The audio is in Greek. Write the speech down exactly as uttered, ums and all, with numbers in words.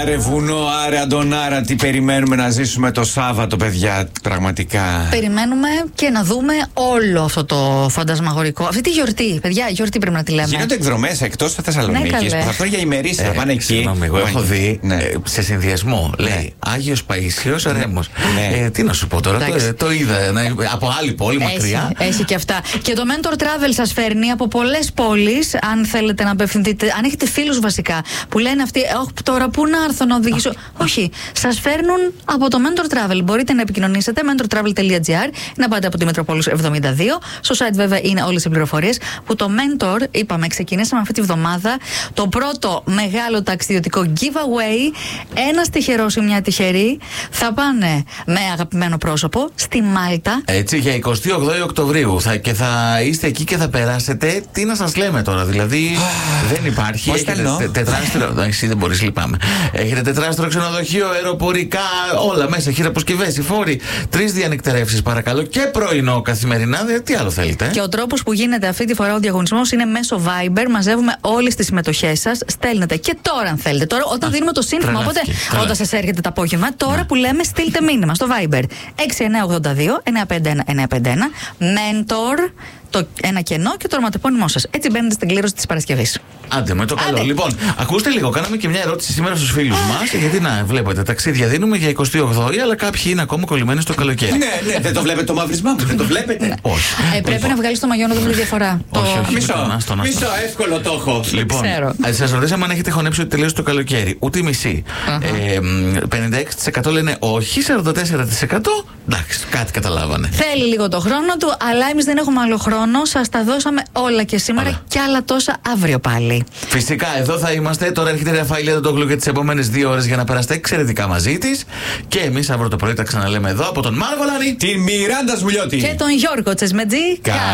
Άρε βουνό, άρε Αντωνάρα, τι περιμένουμε να ζήσουμε το Σάββατο, παιδιά, πραγματικά. Περιμένουμε και να δούμε όλο αυτό το φαντασμαγορικό. Αυτή τη γιορτή, παιδιά, γιορτή πρέπει να τη λέμε. Γίνονται εκδρομές εκτός Θεσσαλονίκης, ναι, που θα πάνε για ημερήσια, ε, θα πάνε εκεί. Συγγνώμη, εγώ έχω δει ναι. ε, σε συνδυασμό. Ναι. Λέει Άγιος Παΐσιος Ρέμος. Ναι. Ε, τι να σου πω τώρα, το, το είδα να, από άλλη πόλη μακριά. Έχει, έχει και αυτά. Και το Mentor Travel σας φέρνει από πολλές πόλεις. Αν θέλετε να απευθυνθείτε, αν έχετε φίλους βασικά που λένε αυτοί, όχι τώρα πού να έρθω να οδηγήσω. Όχι, σας φέρνουν από το Mentor Travel. Μπορείτε να επικοινωνήσετε mentor travel τελεία gr, να πάτε από τη Μετροπόλους εβδομήντα δύο. Στο site βέβαια είναι όλες οι πληροφορίες. Που το Mentor, είπαμε, ξεκινήσαμε αυτή τη βδομάδα το πρώτο μεγάλο ταξιδιωτικό giveaway. Ένας τυχερός ή μια τυχερή θα πάνε με αγαπημένο πρόσωπο στη Μάλτα. Έτσι, για εικοστή όγδοη Οκτωβρίου. Θα, και θα είστε εκεί και θα περάσετε. Τι να σας λέμε τώρα, δηλαδή δεν υπάρχει. Έχετε τε, τετράστρο. Εσύ δεν μπορείς, λυπάμαι. Έχετε τετράστρο ξενοδοχείο, αεροπορικά, όλα μέσα, χειραποσκευές, οι φόροι. Τρεις διανυκτερεύσεις, παρακαλώ, και πρωινό καθημερινά. Δε, τι άλλο θέλετε. Και ο τρόπος που γίνεται αυτή τη φορά ο διαγωνισμός είναι μέσω Viber. Μαζεύουμε όλες τις συμμετοχές σας. Στέλνετε και τώρα, αν θέλετε. Τώρα, όταν Α, δίνουμε το σύνθημα, οπότε όταν σας έρχεται το απόγευμα, τώρα ναι. που λέμε, στείλτε μήνυμα στο Viber έξι εννιά ογδόντα δύο εννιά πέντε ένα εννιά πέντε ένα Mentor, το ένα κενό και το ονοματεπώνυμό σας. Έτσι μπαίνετε στην κλήρωση της Παρασκευής. Άντε, με το καλό. Άντε. Λοιπόν, ακούστε λίγο, κάναμε και μια ερώτηση σήμερα στους φίλους μας. Γιατί να βλέπετε, ταξίδια δίνουμε για εικοστή όγδοη, αλλά κάποιοι είναι ακόμα κολλημένοι στο καλοκαίρι. Ναι, ναι, δεν το βλέπετε το μαύρισμά μου, δεν το βλέπετε. Όχι. Ε, πρέπει να βγάλεις το μαγιό να δούμε τη διαφορά. Όχι, όχι. Μισό, μισό, εύκολο το έχω. Λοιπόν, σας ρωτήσαμε αν έχετε χωνέψει ότι τελείωσε το καλοκαίρι. Ούτε η μισή. Ε, πενήντα έξι τοις εκατό λένε όχι, σαράντα τέσσερα τοις εκατό εντάξει, κάτι καταλάβανε. Θέλει λίγο το χρόνο του, αλλά εμείς δεν έχουμε άλλο χρόνο. Σας τα δώσαμε όλα και σήμερα όλα. Και άλλα τόσα αύριο πάλι. Φυσικά εδώ θα είμαστε. Τώρα έρχεται η Ραφαήλ Τετόγλου για τις επόμενες δύο ώρες για να περάσετε εξαιρετικά μαζί της. Και εμείς αύριο το πρωί τα ξαναλέμε εδώ από τον Μάρο Βολάνη, την Μιράντα Σμουλιώτη και τον Γιώργο Τσεσμετζή.